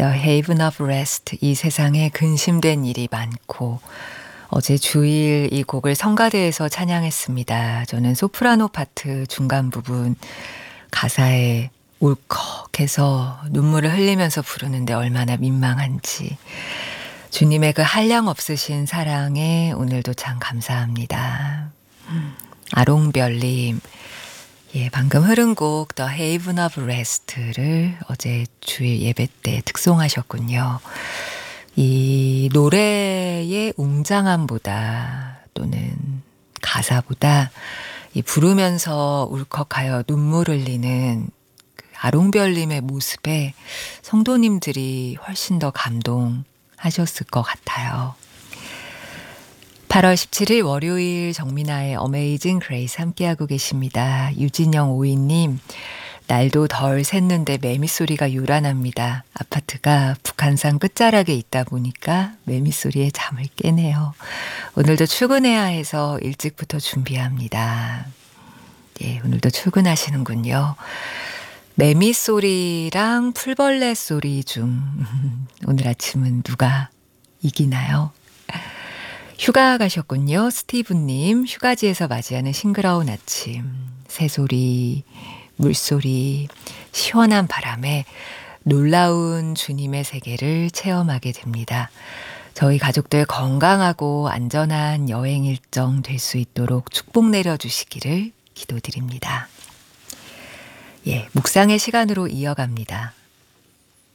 The Haven of Rest. 이 세상에 근심된 일이 많고 어제 주일 이 곡을 성가대에서 찬양했습니다. 저는 소프라노 파트 중간 부분 가사에 울컥해서 눈물을 흘리면서 부르는데 얼마나 민망한지. 주님의 그 한량 없으신 사랑에 오늘도 참 감사합니다. 아롱별님, 예, 방금 흐른 곡 The Haven of Rest를 어제 주일 예배 때 특송하셨군요. 이 노래의 웅장함보다 또는 가사보다 이 부르면서 울컥하여 눈물 흘리는 그 아롱별님의 모습에 성도님들이 훨씬 더 감동하셨을 것 같아요. 8월 17일 월요일 정민아의 어메이징 그레이스 함께하고 계십니다. 유진영 오이님, 날도 덜 샜는데 매미소리가 요란합니다. 아파트가 북한산 끝자락에 있다 보니까 매미소리에 잠을 깨네요. 오늘도 출근해야 해서 일찍부터 준비합니다. 예, 오늘도 출근하시는군요. 매미소리랑 풀벌레 소리 중 오늘 아침은 누가 이기나요? 휴가 가셨군요. 스티브님, 휴가지에서 맞이하는 싱그러운 아침. 새소리, 물소리, 시원한 바람에 놀라운 주님의 세계를 체험하게 됩니다. 저희 가족들 건강하고 안전한 여행 일정 될 수 있도록 축복 내려주시기를 기도드립니다. 예, 묵상의 시간으로 이어갑니다.